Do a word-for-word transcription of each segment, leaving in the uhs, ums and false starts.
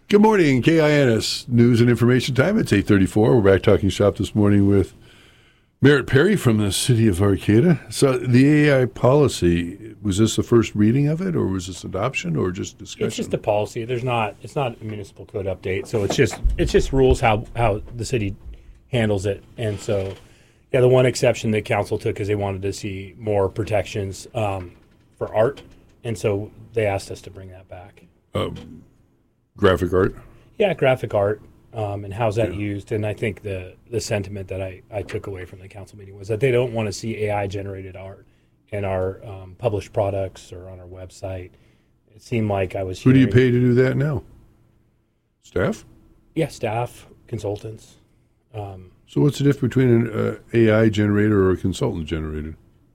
Good morning, K I N S News and Information Time. It's eight thirty-four. We're back talking shop this morning with Merritt Perry from the city of Arcata. So the A I policy, was this the first reading of it, or was this adoption, or just discussion? It's just a policy. There's not. It's not a municipal code update. So it's just it's just rules how how the city handles it. And so, yeah, the one exception that council took is they wanted to see more protections um, for art, and so they asked us to bring that back. Um, graphic art? Yeah, graphic art, um, and how's that Yeah. used? And I think the the sentiment that I, I took away from the council meeting was that they don't want to see A I-generated art in our um, published products or on our website. It seemed like I was Who hearing, do you pay to do that now? Staff? Yeah, staff, consultants. Um, So what's the difference between an uh, A I generator or a consultant generated?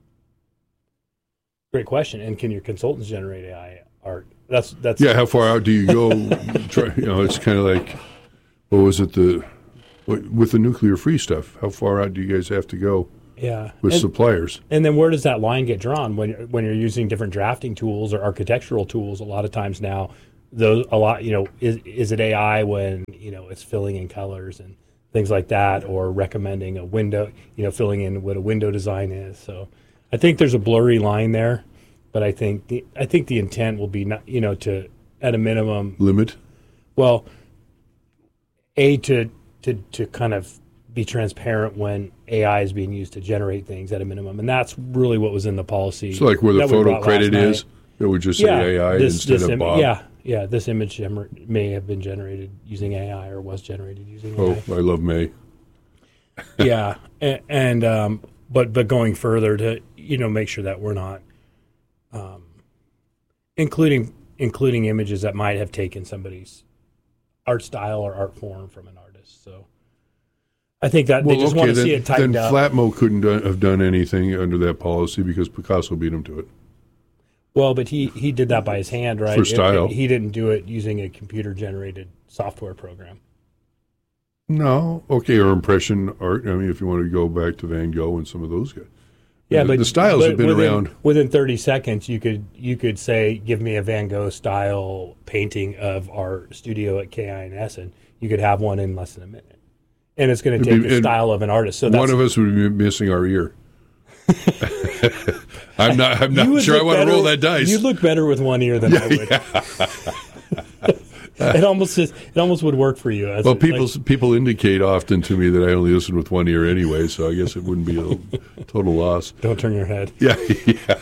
great question. And can your consultants generate A I art? That's that's Yeah, how far out do you go? Try, you know, it's kind of like, what was it, the what, with the nuclear-free stuff, how far out do you guys have to go yeah. with and, suppliers? And then where does that line get drawn when you're, when you're using different drafting tools or architectural tools? A lot of times now, those a lot you know is is it A I when you know it's filling in colors and things like that, or recommending a window, you know, filling in what a window design is. So I think there's a blurry line there, but I think the, I think the intent will be not you know to at a minimum Limit? well, a to to to kind of be transparent when A I is being used to generate things at a minimum, and that's really what was in the policy. So like where the that we photo brought credit last is, it would just say yeah, A I this, instead this of Im- Bob. Yeah, yeah. This image gener- may have been generated using A I or was generated using Oh, A I love May. I. Yeah, and, and um, but but going further to you know make sure that we're not um, including including images that might have taken somebody's art style or art form from an artist. So I think that Well, they just okay, want to then, see it tightened then up. Flatmo couldn't do, have done anything under that policy because Picasso beat him to it. Well, but he, he did that by his hand, right? For style. It- it- he didn't do it using a computer-generated software program. No, okay, or impression art. I mean, if you want to go back to Van Gogh and some of those guys. Yeah, the, but the styles but have been within, around. Within thirty seconds, you could you could say, "Give me a Van Gogh style painting of our studio at K I N S," and you could have one in less than a minute. And it's going to take It'd be- the and style of an artist. So that's, One of us would be missing our ear. I'm not. I'm you not would sure I look want to better- roll that dice. You'd look better with one ear than I would. it almost is, it almost would work for you. As Well, a- people like, people indicate often to me that I only listen with one ear anyway, so I guess it wouldn't be a total loss. don't turn your head. Yeah, yeah,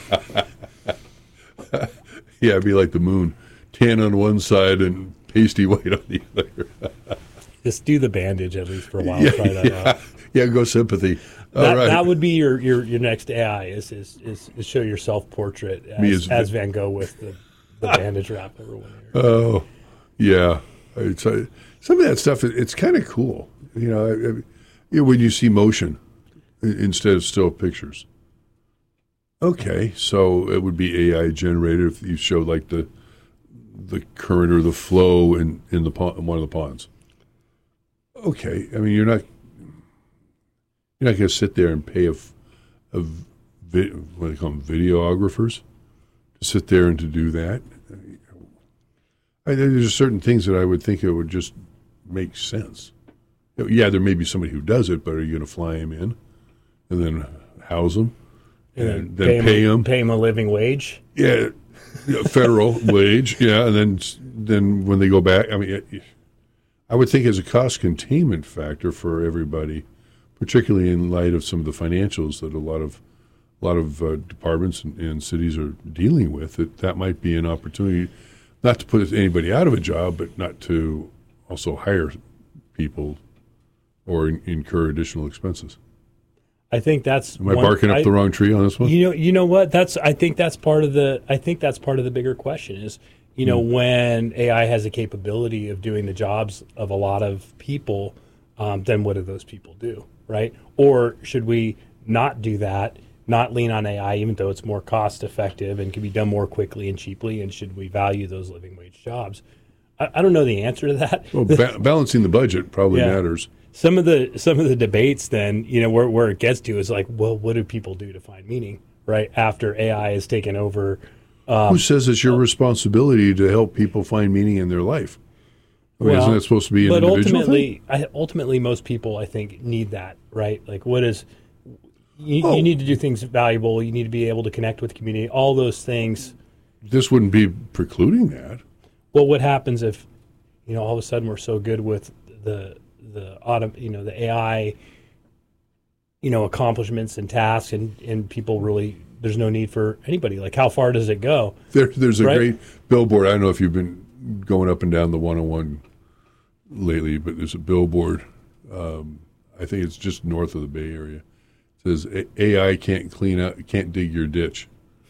yeah. It'd be like the moon, tan on one side and pasty white on the other. Just do the bandage at least for a while. Yeah, Try that yeah, out. yeah. Go sympathy. All That, right. that would be your, your, your next A I is, is, is, is show your self portrait Me as, as- as Van Gogh with the, the bandage wrap over one ear. Oh, yeah. It's, uh, some of that stuff, it, it's kind of cool. You know, I, I, you know, when you see motion i- instead of still pictures. Okay, so it would be A I generated if you showed like the the current or the flow in, in the pond, in one of the ponds. Okay, I mean you're not you're not going to sit there and pay a, f- a vi- what do they call them, videographers to sit there and to do that. I, there's certain things that I would think it would just make sense. Yeah, there may be somebody who does it, but are you going to fly him in and then house him and, then pay him? Pay him a living wage. Yeah, yeah, federal wage. Yeah, and then then when they go back, I mean, I would think as a cost containment factor for everybody, particularly in light of some of the financials that a lot of a lot of uh, departments and, and cities are dealing with, that that might be an opportunity. Not to put anybody out of a job, but not to also hire people or in, incur additional expenses. I think that's. Am I one, barking up I, the wrong tree on this one? You know, you know what? That's. I think that's part of the. I think that's part of the bigger question is, you know, mm. when A I has the capability of doing the jobs of a lot of people, um, then what do those people do, right? Or should we not do that? Not lean on A I, even though it's more cost effective and can be done more quickly and cheaply, and should we value those living wage jobs? I, I don't know the answer to that. Well, ba- balancing the budget probably Yeah. matters. Some of the some of the debates then, you know, where where it gets to is like, well, what do people do to find meaning, right? After A I has taken over. Um, Who says it's your responsibility to help people find meaning in their life? I mean, isn't that supposed to be an but individual ultimately, thing? I, ultimately, most people, I think, need that, right? Like, what is you, Oh. you need to do things valuable. You need to be able to connect with the community. All those things. This wouldn't be precluding that. Well, what happens if, you know, all of a sudden we're so good with the the auto, you know, the A I, you know, accomplishments and tasks, and and people really, there's no need for anybody. Like, how far does it go? There, there's a Right? great billboard. I don't know if you've been going up and down the one oh one lately, but there's a billboard. Um, I think it's just north of the Bay Area. It says "A- AI can't clean out, can't dig your ditch.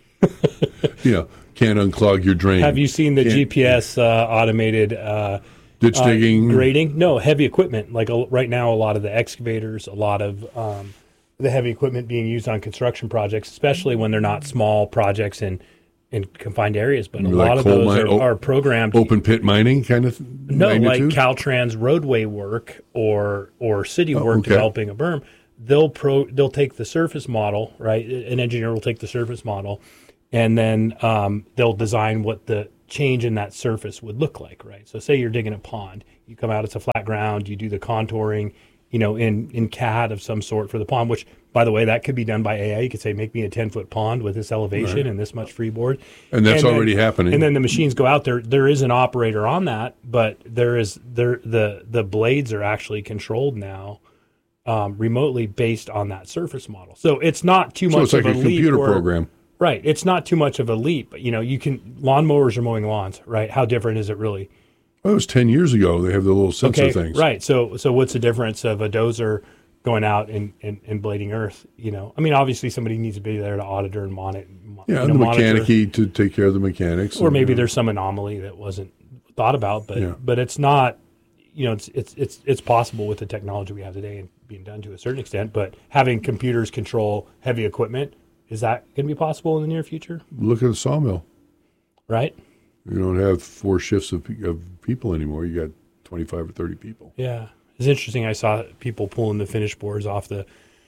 You know, can't unclog your drain. Have you seen the Can't- G P S uh, automated uh, ditch uh, digging? grading? No, heavy equipment. Like uh, right now, a lot of the excavators, a lot of um, the heavy equipment being used on construction projects, especially when they're not small projects in in confined areas. But a Like lot of coal those mine- are, o- are programmed. Open pit mining kind of No, magnitude? like Caltrans roadway work or or city Oh, work okay. developing a berm. They'll pro they'll take the surface model, right? An engineer will take the surface model, and then um, they'll design what the change in that surface would look like, right? So, say you're digging a pond, you come out, it's a flat ground, you do the contouring, you know, in in C A D of some sort for the pond. Which, by the way, that could be done by A I. You could say, make me a ten foot pond with this elevation Right. and this much freeboard, And that's then- already happening. And then the machines go out there. There is an operator on that, but there is there the the blades are actually controlled now um, remotely based on that surface model. So it's not too so much it's like of a a leap. computer where- program. Right. It's not too much of a leap. You know, you can lawnmowers are mowing lawns, right? How different is it really? Well, it was ten years ago. They have the little sensor Okay, things. right. So so what's the difference of a dozer going out and, and, and blading earth? You know, I mean, obviously somebody needs to be there to auditor and monitor. Yeah, you know, and the monitor. mechanic to take care of the mechanics. Or and, maybe you know, there's some anomaly that wasn't thought about, but Yeah. but it's not, you know, it's it's it's it's possible with the technology we have today and being done to a certain extent. But having computers control heavy equipment, is that going to be possible in the near future? look at the sawmill. Right? You don't have four shifts of, pe- of people anymore. You got twenty-five or thirty people. Yeah, it's interesting. I saw people pulling the finish boards off the,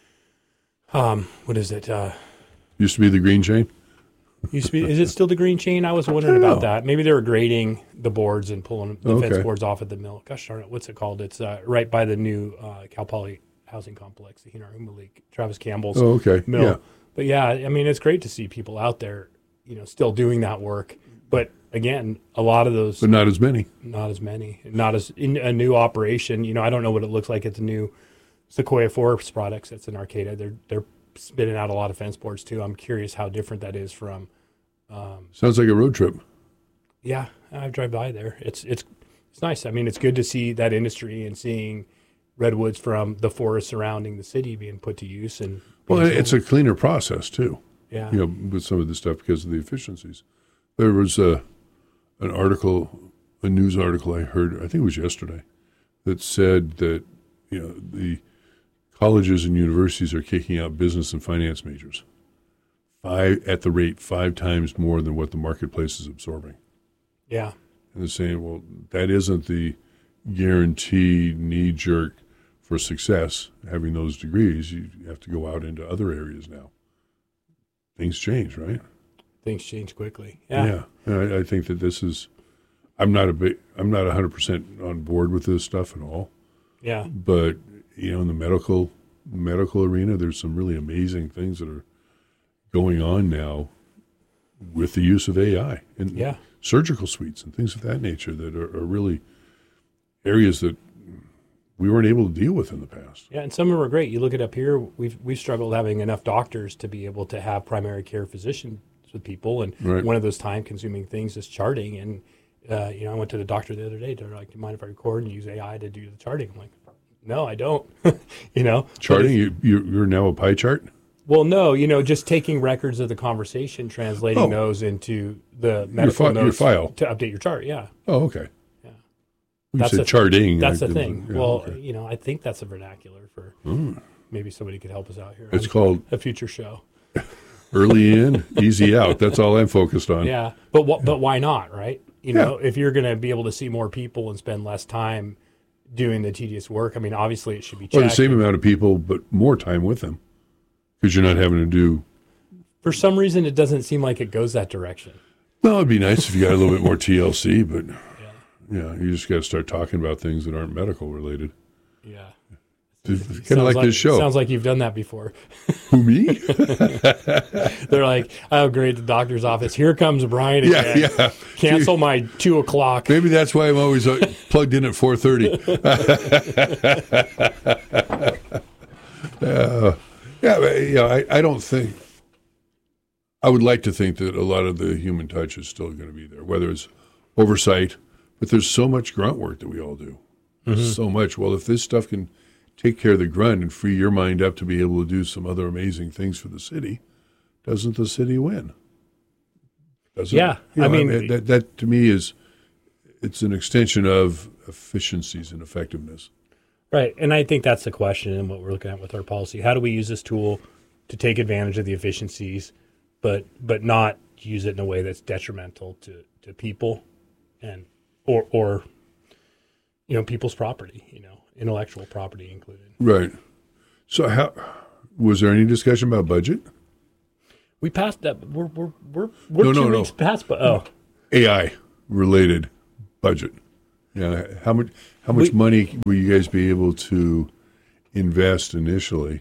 um, what is it? Uh, Used to be the green chain. used to be, is it still the green chain? I was wondering I don't about know. that. Maybe they were grading the boards and pulling the fence Okay. boards off at the mill. Gosh darn it, what's it called? It's uh, right by the new uh, Cal Poly housing complex, the Hinaruma League, Travis Campbell's Oh, okay. mill. Yeah. But yeah, I mean, it's great to see people out there, you know, still doing that work. But again, a lot of those, But not as many. not as many, not as in a new operation. You know, I don't know what it looks like at the new Sequoia Forest products that's in Arcata. They're they're spitting out a lot of fence boards too. I'm curious how different that is from. Sounds like a road trip. Yeah, I drive by there. It's it's it's nice. I mean, it's good to see that industry and seeing redwoods from the forest surrounding the city being put to use. And Well, being it's sold. a cleaner process too. yeah. You know, with some of this stuff because of the efficiencies. There was a an article, a news article I heard. I think it was yesterday, that said that you know the colleges and universities are kicking out business and finance majors five at the rate five times more than what the marketplace is absorbing. yeah. And they're saying, well, that isn't the guaranteed knee jerk for success. Having those degrees, you have to go out into other areas now. Things change, right? Things change quickly. Yeah. Yeah, and I, I think that this is. I'm not a big. I'm not one hundred percent on board with this stuff at all. Yeah. But you know, in the medical medical arena, there's some really amazing things that are going on now with the use of A I and Yeah. surgical suites and things of that nature that are, are really areas that we weren't able to deal with in the past. Yeah, and some of them are great. You look it up here. We've we've struggled having enough doctors to be able to have primary care physicians with people, and Right. one of those time-consuming things is charting. And uh, you know, I went to the doctor the other day. They're like, "Do you mind if I record and use A I to do the charting?" I'm like, "No, I don't." you know, Charting, you, you you're now a pie chart. Well, no, you know, just taking records of the conversation, translating Oh. those into the medical fi- your notes file. to update your chart. Yeah, Oh, okay. Yeah. You That's said a- charting. that's I- the thing. yeah, well, okay. you know, I think that's a vernacular for Mm. maybe somebody could help us out here. It's on called a future show. early in, easy out. That's all I'm focused on. Yeah, but wh- but why not, right? You know, if you're going to be able to see more people and spend less time doing the tedious work, I mean, obviously it should be Or checked. the same amount of people, but more time with them, because you're not having to do. For some reason, it doesn't seem like it goes that direction. Well, it'd be nice if you got a little bit more T L C, but Yeah, you just got to start talking about things that aren't medical related. Yeah. Kind of like, like this show. Sounds like you've done that before. Who, me? They're like, oh, great, the doctor's office. Here comes Brian again. Yeah, yeah. Cancel my two o'clock. Maybe that's why I'm always uh, plugged in at four thirty. uh, yeah, but, you know, I, I don't think, I would like to think that a lot of the human touch is still going to be there, whether it's oversight, but there's so much grunt work that we all do. Mm-hmm. So much. Well, if this stuff can take care of the grunt and free your mind up to be able to do some other amazing things for the city, doesn't the city win? Doesn't yeah. it? You know, I mean, I mean that, that to me is, it's an extension of efficiencies and effectiveness. Right. And I think that's the question and what we're looking at with our policy. How do we use this tool to take advantage of the efficiencies, but but not use it in a way that's detrimental to, to people and or or you know, people's property, you know, intellectual property included. Right. So how was there any discussion about budget? We passed that. We're we're we're, we're no, two no, weeks no. past. But oh, A I related budget. Yeah. How much? How much we, money will you guys be able to invest initially,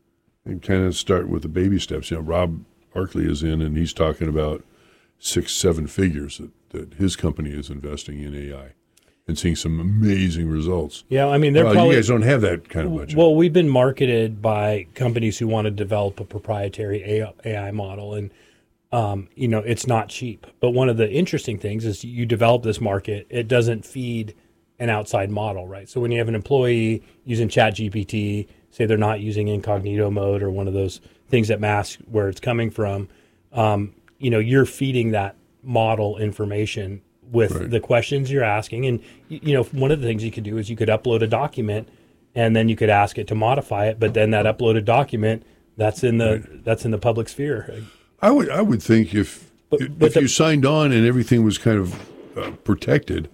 and kind of start with the baby steps? You know, Rob Barkley is in, and he's talking about six, seven figures that, that his company is investing in A I. And seeing some amazing results. Yeah, I mean, they're well, probably, you guys don't have that kind of budget. Well, we've been marketed by companies who want to develop a proprietary A I model, and um, you know, it's not cheap. But one of the interesting things is you develop this market; it doesn't feed an outside model, right? So when you have an employee using ChatGPT, say they're not using incognito mode or one of those things that mask where it's coming from, um, you know, you're feeding that model information with right. the questions you're asking. And, you know, one of the things you could do is you could upload a document and then you could ask it to modify it. But then that uploaded document, that's in the right. that's in the public sphere. I would I would think if but, but if the, you signed on and everything was kind of uh, protected,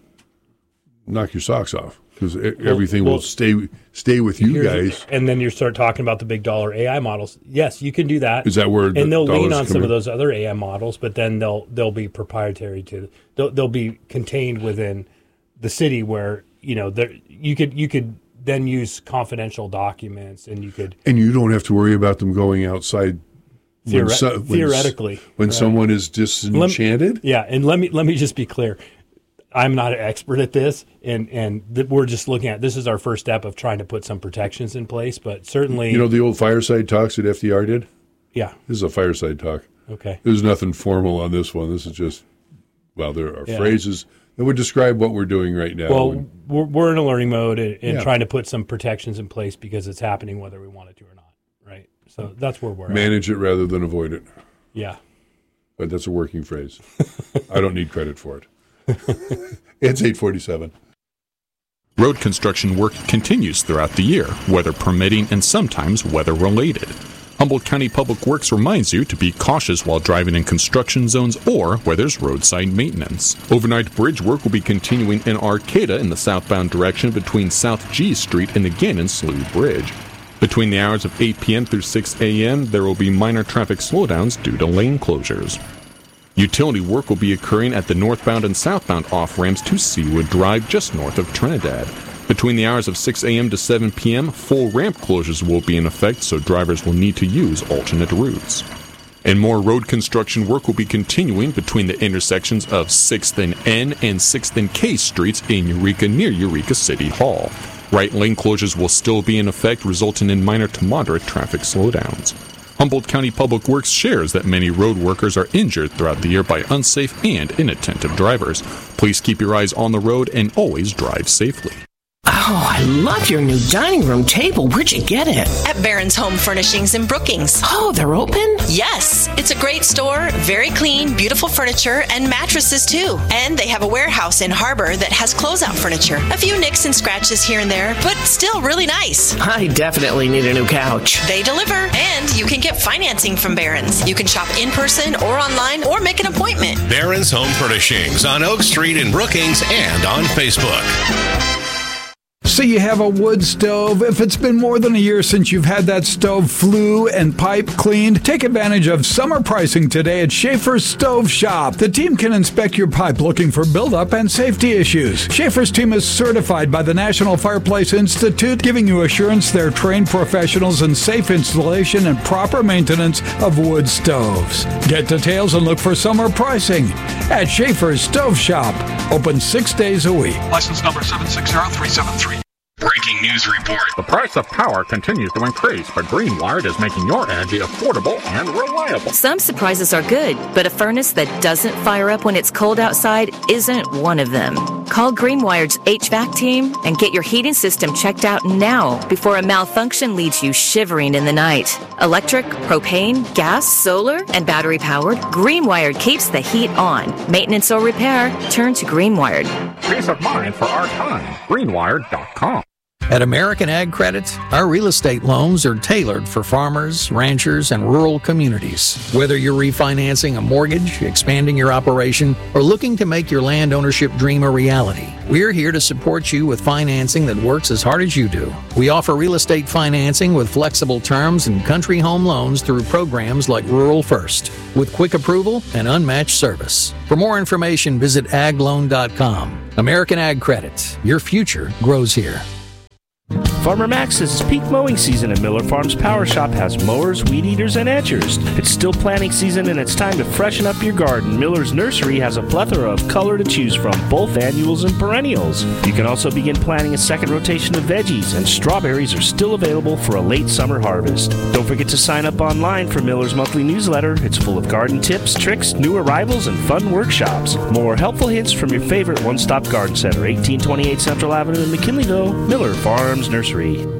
knock your socks off because well, everything well, will stay stay with you guys. And then you start talking about the big dollar A I models. Yes, you can do that. Is that where? And the they'll lean on some in? of those other A I models, but then they'll they'll be proprietary to they'll they'll be contained within the city where you know there you could you could then use confidential documents and you could and you don't have to worry about them going outside. Theore- when so, when, theoretically, when right. someone is disenchanted. Let, yeah, and let me let me just be clear. I'm not an expert at this, and and th- we're just looking at this is our first step of trying to put some protections in place. But certainly, you know, the old fireside talks that F D R did. Yeah, this is a fireside talk. Okay, there's nothing formal on this one. This is just well, there are yeah. phrases that would describe what we're doing right now. Well, and, we're we're in a learning mode and, and yeah. trying to put some protections in place because it's happening whether we want it to or not. Right. So that's where we're manage at. it rather than avoid it. Yeah, but that's a working phrase. I don't need credit for it. It's eight forty-seven. Road construction work continues throughout the year, weather permitting and sometimes weather-related. Humboldt County Public Works reminds you to be cautious while driving in construction zones or where there's roadside maintenance. Overnight bridge work will be continuing in Arcata in the southbound direction between South G Street and the Gannon Slough Bridge. Between the hours of eight p.m. through six a.m., there will be minor traffic slowdowns due to lane closures. Utility work will be occurring at the northbound and southbound off-ramps to Seawood Drive just north of Trinidad. Between the hours of six a.m. to seven p.m., full ramp closures will be in effect, so drivers will need to use alternate routes. And more road construction work will be continuing between the intersections of sixth and N and sixth and K streets in Eureka near Eureka City Hall. Right lane closures will still be in effect, resulting in minor to moderate traffic slowdowns. Humboldt County Public Works shares that many road workers are injured throughout the year by unsafe and inattentive drivers. Please keep your eyes on the road and always drive safely. Oh, I love your new dining room table. Where'd you get it? At Barron's Home Furnishings in Brookings. Oh, they're open? Yes. It's a great store, very clean, beautiful furniture, and mattresses too. And they have a warehouse in Harbor that has closeout furniture. A few nicks and scratches here and there, but still really nice. I definitely need a new couch. They deliver, and you can get financing from Barron's. You can shop in person or online or make an appointment. Barron's Home Furnishings on Oak Street in Brookings and on Facebook. So you have a wood stove. If it's been more than a year since you've had that stove flue and pipe cleaned, take advantage of summer pricing today at Schaefer's Stove Shop. The team can inspect your pipe looking for buildup and safety issues. Schaefer's team is certified by the National Fireplace Institute, giving you assurance they're trained professionals in safe installation and proper maintenance of wood stoves. Get details and look for summer pricing at Schaefer's Stove Shop. Open six days a week. License number seven six zero three seven three. Breaking news report. The price of power continues to increase, but Greenwired is making your energy affordable and reliable. Some surprises are good, but a furnace that doesn't fire up when it's cold outside isn't one of them. Call Greenwired's H V A C team and get your heating system checked out now before a malfunction leaves you shivering in the night. Electric, propane, gas, solar, and battery powered, Greenwired keeps the heat on. Maintenance or repair, turn to Greenwired. Peace of mind for our time. Greenwired dot com. At American Ag Credit, our real estate loans are tailored for farmers, ranchers, and rural communities. Whether you're refinancing a mortgage, expanding your operation, or looking to make your land ownership dream a reality, we're here to support you with financing that works as hard as you do. We offer real estate financing with flexible terms and country home loans through programs like Rural First, with quick approval and unmatched service. For more information, visit ag loan dot com. American Ag Credit. Your future grows here. Farmer Max says it's peak mowing season and Miller Farms Power Shop has mowers, weed eaters, and edgers. It's still planting season and it's time to freshen up your garden. Miller's Nursery has a plethora of color to choose from, both annuals and perennials. You can also begin planting a second rotation of veggies, and strawberries are still available for a late summer harvest. Don't forget to sign up online for Miller's monthly newsletter. It's full of garden tips, tricks, new arrivals, and fun workshops. More helpful hints from your favorite one-stop garden center, eighteen twenty-eight Central Avenue in McKinleyville, Miller Farms Nursery.